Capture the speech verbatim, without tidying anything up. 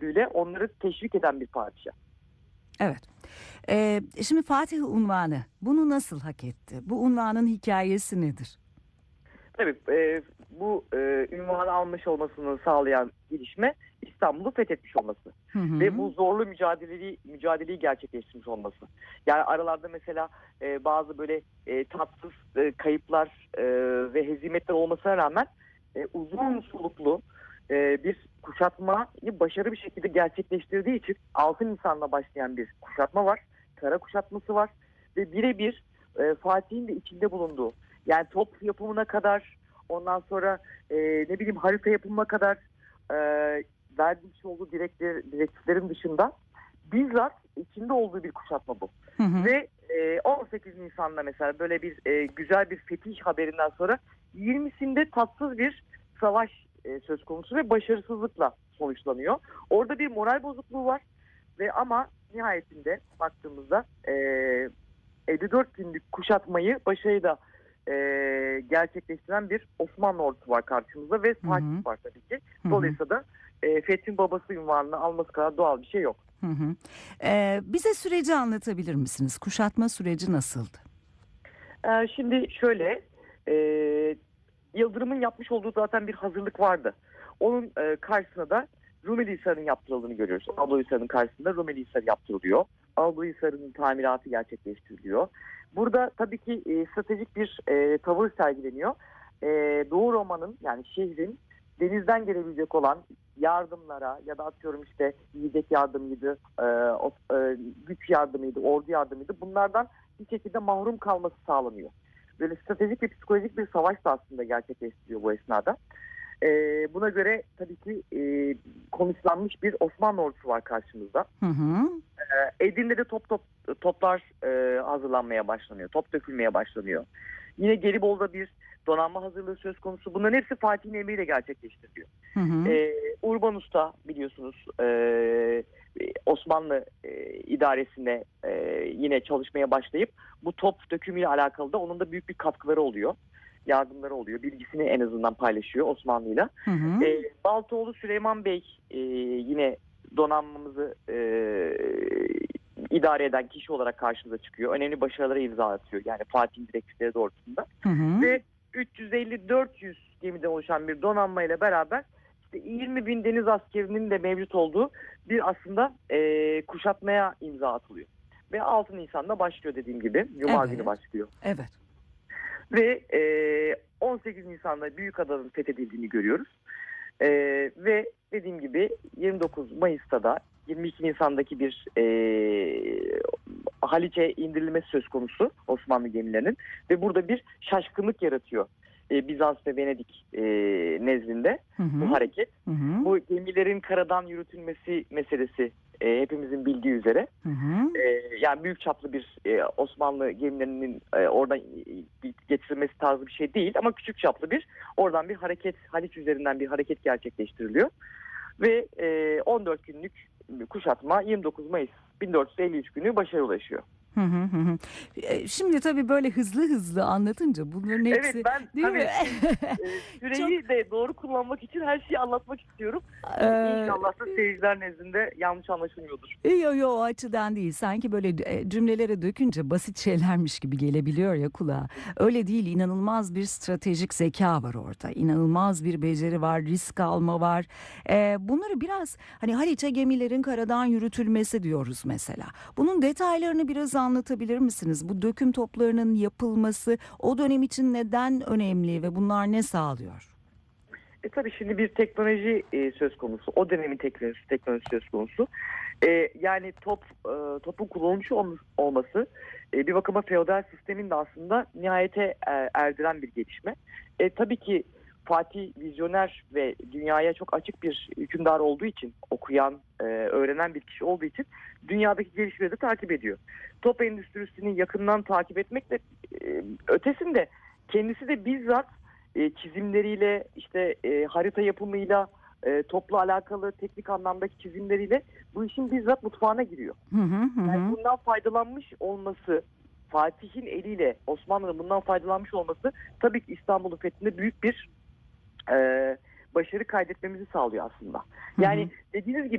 yönüyle onları teşvik eden bir padişah. Evet. Ee, şimdi Fatih unvanı bunu nasıl hak etti? Bu unvanın hikayesi nedir? Tabii e, bu e, ünvanı almış olmasını sağlayan gelişme İstanbul'u fethetmiş olması Hı hı. ve bu zorlu mücadeleyi mücadeleyi gerçekleştirmiş olması. Yani aralarda mesela e, bazı böyle e, tatsız e, kayıplar e, ve hezimetler olmasına rağmen e, uzun soluklu e, bir kuşatmayı başarılı bir şekilde gerçekleştirdiği için altı Nisan'la başlayan bir kuşatma var. Kara kuşatması var ve birebir e, Fatih'in de içinde bulunduğu, yani top yapımına kadar, ondan sonra e, ne bileyim harita yapımına kadar e, verdiği olduğu direktler, direktiflerin dışında bizzat içinde olduğu bir kuşatma bu. Hı hı. Ve e, on sekiz Nisan'da mesela böyle bir e, güzel bir fetih haberinden sonra yirmisinde tatsız bir savaş e, söz konusu ve başarısızlıkla sonuçlanıyor. Orada bir moral bozukluğu var ve ama nihayetinde baktığımızda e, elli dört günlük kuşatmayı başarıyla e, gerçekleştiren bir Osmanlı ordusu var karşımızda ve Fatih var tabii ki. Dolayısıyla da e, Fethi'nin babası unvanını alması kadar doğal bir şey yok. Hı hı. Ee, bize süreci anlatabilir misiniz? Kuşatma süreci nasıldı? E, şimdi şöyle, e, Yıldırım'ın yapmış olduğu zaten bir hazırlık vardı. Onun e, karşısına da Rumeli Hisarı'nın yaptırıldığını görüyoruz. Anadolu Hisarı'nın karşısında Rumeli Hisarı yaptırılıyor. Anadolu Hisarı'nın tamiratı gerçekleştiriliyor. Burada tabii ki e, stratejik bir e, tavır sergileniyor. E, Doğu Roma'nın, yani şehrin denizden gelebilecek olan yardımlara ya da atıyorum işte yiyecek yardımıydı, e, o, e, güç yardımıydı, ordu yardımıydı. Bunlardan bir şekilde mahrum kalması sağlanıyor. Böyle stratejik ve psikolojik bir savaş da aslında gerçekleştiriyor bu esnada. E, buna göre tabii ki e, konuşlanmış bir Osmanlı ordusu var karşımızda. Hı hı. E, Edirne'de top top toplar e, hazırlanmaya başlanıyor. Top dökülmeye başlanıyor. Yine Gelibolu'da bir donanma hazırlığı söz konusu. Bunların hepsi Fatih'in emriyle gerçekleştiriliyor. Hı hı. E, Urbanus'ta biliyorsunuz e, Osmanlı e, idaresinde e, yine çalışmaya başlayıp bu top dökümüyle alakalı da onun da büyük bir katkıları oluyor. Yardımları oluyor. Bilgisini en azından paylaşıyor Osmanlı'yla. Hı hı. E, Baltoğlu Süleyman Bey e, yine donanmamızı e, idare eden kişi olarak karşımıza çıkıyor. Önemli başarılara imza atıyor. Yani Fatih'in direktifleri doğrultusunda. Hı hı. Ve üç yüz elli dört yüz gemiden oluşan bir donanma ile beraber işte yirmi bin deniz askerinin de mevcut olduğu bir aslında e, kuşatmaya imza atılıyor. Ve altı Nisan'da başlıyor dediğim gibi. Cuma Evet. günü başlıyor. Evet. Ve e, on sekiz Nisan'da Büyükada'nın fethedildiğini görüyoruz. E, ve dediğim gibi yirmi dokuz Mayıs'ta da yirmi iki Nisan'daki bir e, Haliç'e indirilmesi söz konusu Osmanlı gemilerinin ve burada bir şaşkınlık yaratıyor e, Bizans ve Venedik e, nezdinde Hı hı. bu hareket. Hı hı. Bu gemilerin karadan yürütülmesi meselesi e, hepimizin bildiği üzere. Hı hı. E, yani büyük çaplı bir e, Osmanlı gemilerinin e, oradan e, getirilmesi tarzı bir şey değil ama küçük çaplı bir oradan bir hareket, Haliç üzerinden bir hareket gerçekleştiriliyor. Ve e, on dört günlük kuşatma yirmi dokuz Mayıs bin dört yüz elli üç günü başarıya ulaşıyor. Hı hı hı hı. E, Şimdi tabii böyle hızlı hızlı anlatınca bunların Evet, hepsi ben değil tabii mi? e, Çok süreyi de doğru kullanmak için her şeyi anlatmak istiyorum. eee, İnşallah da seyirciler nezdinde yanlış anlaşılmıyordur. Yo yo o açıdan değil. Sanki böyle e, cümlelere dökünce basit şeylermiş gibi gelebiliyor ya kulağa. Öyle değil. İnanılmaz bir stratejik zeka var orada. İnanılmaz bir beceri var, risk alma var. E, bunları biraz hani Haliç'e gemilerin karadan yürütülmesi diyoruz mesela. Bunun detaylarını biraz anlatabilir misiniz? Bu döküm toplarının yapılması o dönem için neden önemli ve bunlar ne sağlıyor? E tabii şimdi bir teknoloji e, söz konusu. O dönemin teknolojisi, teknoloji söz konusu. E, yani top e, topun kullanılmış ol, olması e, bir bakıma feodal sistemin de aslında nihayete e, erdiren bir gelişme. E, tabii ki Fatih vizyoner ve dünyaya çok açık bir hükümdar olduğu için, okuyan, e, öğrenen bir kişi olduğu için dünyadaki gelişmeleri de takip ediyor. Top endüstrisini yakından takip etmekle e, ötesinde kendisi de bizzat e, çizimleriyle, işte e, harita yapımıyla, e, topla alakalı teknik anlamdaki çizimleriyle bu işin bizzat mutfağına giriyor. Hı hı hı. Yani Hı. bundan faydalanmış olması, Fatih'in eliyle Osmanlı'nın bundan faydalanmış olması tabii ki İstanbul'un fethinde büyük bir e, başarı kaydetmemizi sağlıyor aslında. Hı Yani hı. dediğiniz gibi